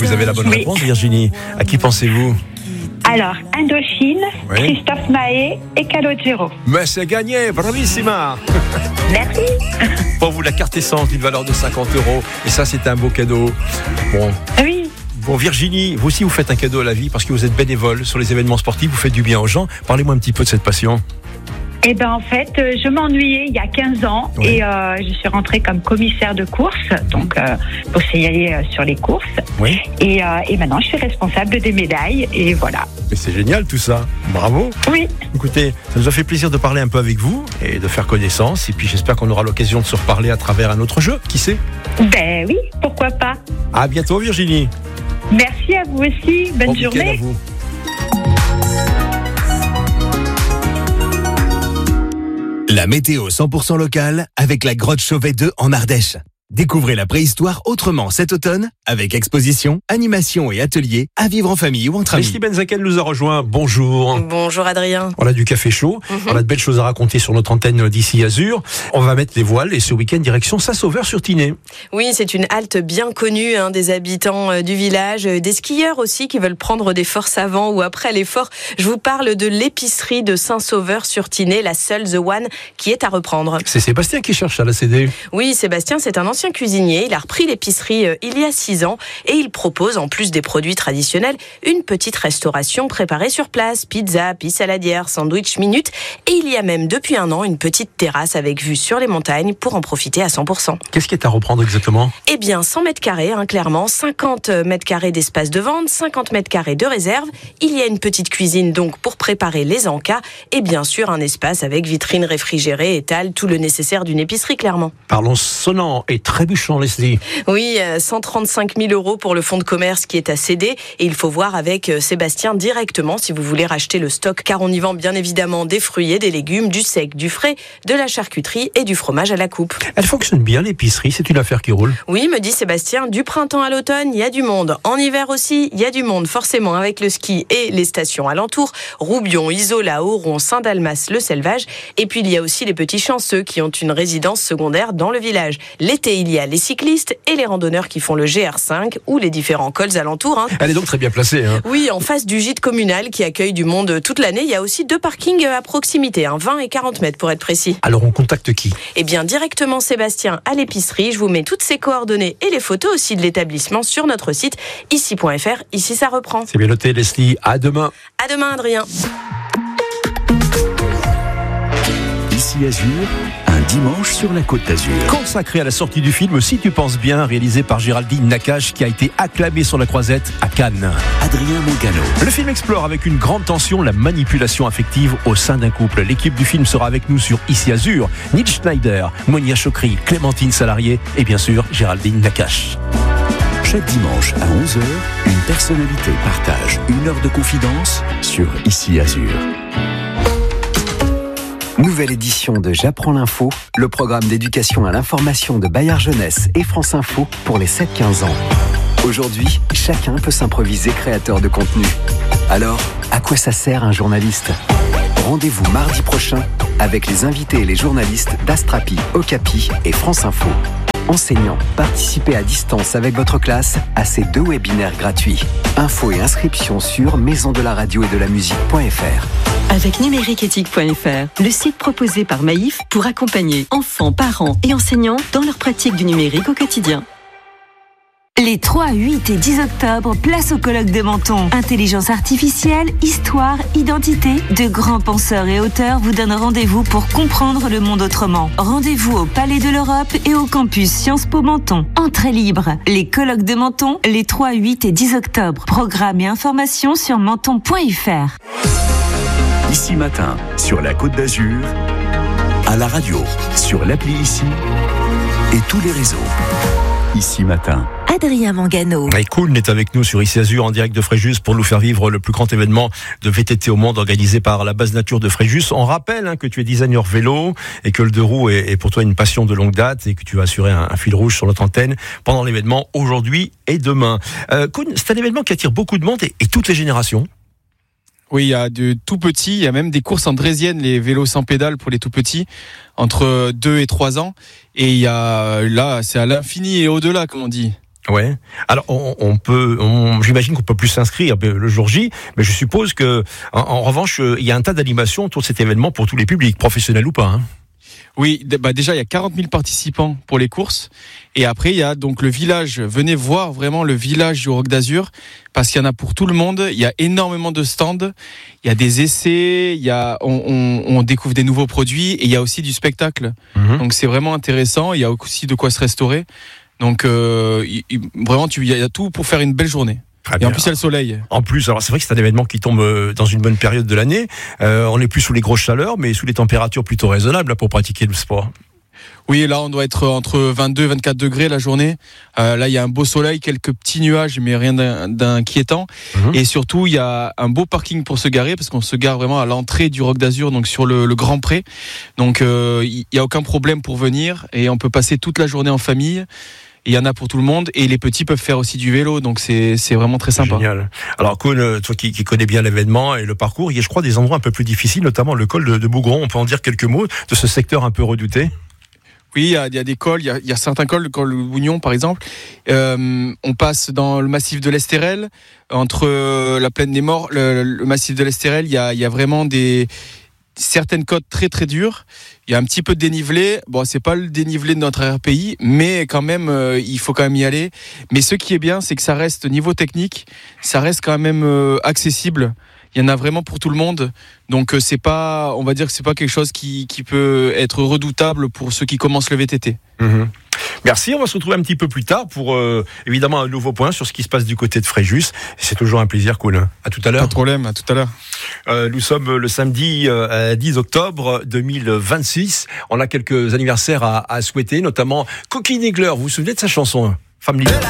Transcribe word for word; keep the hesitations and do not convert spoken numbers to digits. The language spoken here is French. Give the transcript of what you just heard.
Vous avez la bonne Oui. réponse, Virginie. À qui pensez-vous? Alors, Indochine, Oui. Christophe Maé et Calogero. Mais c'est gagné, bravissima. Merci. Pour vous, la carte essence d'une valeur de cinquante euros. Et ça, c'est un beau cadeau. Bon. Oui. Bon, Virginie, vous aussi, vous faites un cadeau à la vie parce que vous êtes bénévole sur les événements sportifs, vous faites du bien aux gens. Parlez-moi un petit peu de cette passion. Eh ben en fait, euh, je m'ennuyais il y a quinze ans Oui. et euh, je suis rentrée comme commissaire de course, donc euh, pour signaler euh, sur les courses. Oui. Et, euh, et maintenant, je suis responsable des médailles et voilà. Mais c'est génial tout ça. Bravo. Oui. Écoutez, ça nous a fait plaisir de parler un peu avec vous et de faire connaissance. Et puis j'espère qu'on aura l'occasion de se reparler à travers un autre jeu. Qui sait? Ben oui, pourquoi pas. À bientôt, Virginie. Merci à vous aussi. Bonne Bon week-end journée. à vous. La météo cent pour cent locale avec la grotte Chauvet deux en Ardèche. Découvrez la préhistoire autrement cet automne avec exposition, animation et ateliers à vivre en famille ou entre amis. Leslie Benzaken nous a rejoint. Bonjour. Bonjour Adrien. On a du café chaud. Mhm. On a de belles choses à raconter sur notre antenne d'ici Azur. On va mettre les voiles et ce week-end direction Saint-Sauveur-sur-Tinée. Oui, c'est une halte bien connue hein, des habitants euh, du village, euh, des skieurs aussi qui veulent prendre des forces avant ou après l'effort. Je vous parle de l'épicerie de Saint-Sauveur-sur-Tinée, la seule The One qui est à reprendre. C'est Sébastien qui cherche à la céder. Oui, Sébastien, c'est un ancien cuisinier. Il a repris l'épicerie euh, il y a six ans et il propose, en plus des produits traditionnels, une petite restauration préparée sur place. Pizza, pizza saladière, sandwich minute. Et il y a même depuis un an une petite terrasse avec vue sur les montagnes pour en profiter à cent pour cent. Qu'est-ce qui est à reprendre exactement? Eh bien, cent mètres carrés, hein, clairement, cinquante mètres carrés d'espace de vente, cinquante mètres carrés de réserve. Il y a une petite cuisine donc pour préparer les encas et bien sûr un espace avec vitrine réfrigérée, étal, tout le nécessaire d'une épicerie, clairement. Parlons sonnant et trébuchant, Leslie. Oui, euh, cent trente-cinq mille euros pour le fonds de commerce qui est à céder et il faut voir avec euh, Sébastien directement si vous voulez racheter le stock car on y vend bien évidemment des fruits et des légumes, du sec, du frais, de la charcuterie et du fromage à la coupe. Elle fonctionne bien, l'épicerie, c'est une affaire qui roule. Oui, me dit Sébastien, du printemps à l'automne, il y a du monde. En hiver aussi, il y a du monde, forcément, avec le ski et les stations alentours. Roubion, Isola, Auron, Saint-Dalmas, le Selvage. Et puis, il y a aussi les petits chanceux qui ont une résidence secondaire dans le village. L'été, il y a les cyclistes et les randonneurs qui font le G R cinq ou les différents cols alentours. Hein. Elle est donc très bien placée. Hein. Oui, en face du gîte communal qui accueille du monde toute l'année, il y a aussi deux parkings à proximité, hein, vingt et quarante mètres pour être précis. Alors, on contacte qui? Eh bien, directement Sébastien à l'épicerie. Je vous mets toutes ses coordonnées et les photos aussi de l'établissement sur notre site ici point f r. Ici, ça reprend. C'est bien noté, Leslie. À demain. À demain, Adrien. Ici Azur, un dimanche sur la Côte d'Azur. Consacré à la sortie du film Si tu penses bien, réalisé par Géraldine Nakache, qui a été acclamé sur la croisette à Cannes. Adrien Mangano. Le film explore avec une grande tension la manipulation affective au sein d'un couple. L'équipe du film sera avec nous sur Ici Azur. Neil Schneider, Monia Chokri, Clémentine Salarié et bien sûr Géraldine Nakache. Chaque dimanche à onze heures, une personnalité partage une heure de confidence sur Ici Azur. Nouvelle édition de J'apprends l'info, le programme d'éducation à l'information de Bayard Jeunesse et France Info pour les sept quinze ans. Aujourd'hui, chacun peut s'improviser créateur de contenu. Alors, à quoi ça sert un journaliste ? Rendez-vous mardi prochain avec les invités et les journalistes d'Astrapi, Okapi et France Info. Enseignants, participez à distance avec votre classe à ces deux webinaires gratuits. Infos et inscriptions sur maison de la radio et de la musique point f r. Avec numériqueéthique point f r, le site proposé par Maïf pour accompagner enfants, parents et enseignants dans leur pratique du numérique au quotidien. Les trois, huit et dix octobre, place au colloque de Menton. Intelligence artificielle, histoire, identité. De grands penseurs et auteurs vous donnent rendez-vous pour comprendre le monde autrement. Rendez-vous au Palais de l'Europe et au campus Sciences Po Menton. Entrée libre. Les colloques de Menton, les trois, huit et dix octobre. Programme et informations sur menton point f r. Ici Matin, sur la Côte d'Azur, à la radio, sur l'appli Ici et tous les réseaux. Ici Matin. Adrien Mangano. Et Koun est avec nous sur Ici Azur en direct de Fréjus pour nous faire vivre le plus grand événement de V T T au monde organisé par la base nature de Fréjus. On rappelle hein, que tu es designer vélo et que le deux roues est, est pour toi une passion de longue date et que tu vas assurer un, un fil rouge sur notre antenne pendant l'événement aujourd'hui et demain. Euh, Koun, c'est un événement qui attire beaucoup de monde et, et toutes les générations. Oui, il y a de tout petits, il y a même des courses andrésiennes, les vélos sans pédale pour les tout petits, entre deux et trois ans. Et il y a, là, c'est à l'infini et au-delà, comme on dit. Ouais. Alors on, on peut, on, j'imagine qu'on peut plus s'inscrire le jour J, mais je suppose que, en, en revanche, il y a un tas d'animations autour de cet événement pour tous les publics, professionnels ou pas. Hein. Oui, bah déjà il y a quarante mille participants pour les courses, et après il y a donc le village. Venez voir vraiment le village du Roc d'Azur, parce qu'il y en a pour tout le monde. Il y a énormément de stands, il y a des essais, il y a, on, on, on découvre des nouveaux produits, et il y a aussi du spectacle. Mmh. Donc c'est vraiment intéressant. Il y a aussi de quoi se restaurer. Donc euh, il, vraiment, tu, il y a tout pour faire une belle journée. Très et bien. En plus, il y a le soleil. En plus, alors c'est vrai que c'est un événement qui tombe dans une bonne période de l'année. Euh, on n'est plus sous les grosses chaleurs, mais sous les températures plutôt raisonnables là, pour pratiquer le sport. Oui, là, on doit être entre vingt-deux et vingt-quatre degrés la journée. Euh, là, il y a un beau soleil, quelques petits nuages, mais rien d'inquiétant. Mmh. Et surtout, il y a un beau parking pour se garer, parce qu'on se gare vraiment à l'entrée du Roc d'Azur, donc sur le, le Grand Pré. Donc, euh, il n'y a aucun problème pour venir, et on peut passer toute la journée en famille. Il y en a pour tout le monde, et les petits peuvent faire aussi du vélo, donc c'est, c'est vraiment très sympa. Génial. Alors Koen, toi qui, qui connais bien l'événement et le parcours, il y a je crois des endroits un peu plus difficiles, notamment le col de, de Bougron. On peut en dire quelques mots de ce secteur un peu redouté? Oui, il y a, il y a des cols, il y a, il y a certains cols, le col de Bougnon par exemple. Euh, on passe dans le massif de l'Estérel, entre la plaine des Morts, le, le massif de l'Estérel, il y a, il y a vraiment des... certaines côtes très très dures. Il y a un petit peu de dénivelé. Bon, c'est pas le dénivelé de notre R P I, mais quand même, euh, il faut quand même y aller. Mais ce qui est bien, c'est que ça reste niveau technique, ça reste quand même euh, accessible. Il y en a vraiment pour tout le monde. Donc euh, c'est pas, on va dire que c'est pas quelque chose qui, qui peut être redoutable pour ceux qui commencent le V T T. Mmh. Merci, on va se retrouver un petit peu plus tard pour euh, évidemment un nouveau point sur ce qui se passe du côté de Fréjus. C'est toujours un plaisir, Koen. À tout à l'heure. Pas de problème, à tout à l'heure. Euh, nous sommes le samedi euh, dix octobre deux mille vingt-six. On a quelques anniversaires à, à souhaiter, notamment Coquille Nigler. Vous vous souvenez de sa chanson, Femme libre?